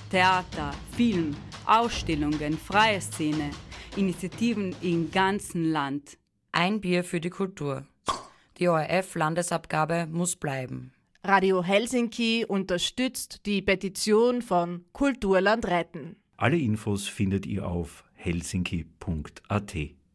Theater, Film, Ausstellungen, freie Szene, Initiativen im ganzen Land. Ein Bier für die Kultur. Die ORF-Landesabgabe muss bleiben. Radio Helsinki unterstützt die Petition von Kulturland retten. Alle Infos findet ihr auf helsinki.at.